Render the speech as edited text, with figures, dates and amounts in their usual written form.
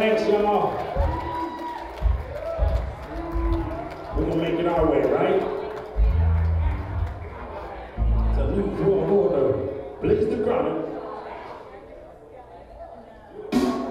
Thanks, y'all. We're gonna make it our way, right? So we want to blaze the ground.